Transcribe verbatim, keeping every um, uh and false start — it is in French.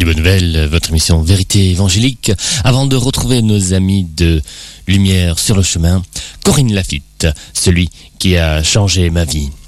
Radio Bonne Nouvelle, votre émission Vérité évangélique. Avant de retrouver nos amis de Lumière sur le chemin, Corinne Lafitte, celui qui a changé ma vie.